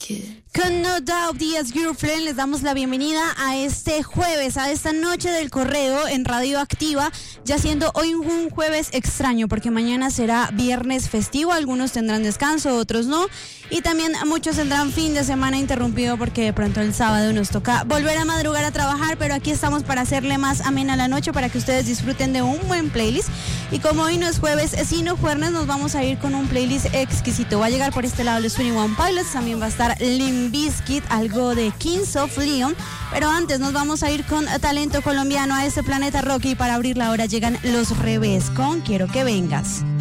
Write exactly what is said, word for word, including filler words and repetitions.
Con No Doubt y As Girlfriend les damos la bienvenida a este jueves, a esta noche del correo en Radio Activa, ya siendo hoy un jueves extraño porque mañana será viernes festivo, algunos tendrán descanso, otros no, y también muchos tendrán fin de semana interrumpido porque de pronto el sábado nos toca volver a madrugar a trabajar, pero aquí estamos para hacerle más amena la noche para que ustedes disfruten de un buen playlist. Y como hoy no es jueves, sino jueves, nos vamos a ir con un playlist exquisito. Va a llegar por este lado los veintiuno Pilots, también va a estar Limp Bizkit, algo de Kings of Leon, pero antes nos vamos a ir con talento colombiano a este planeta rock y para abrir la hora llegan Los Revés con Quiero que vengas.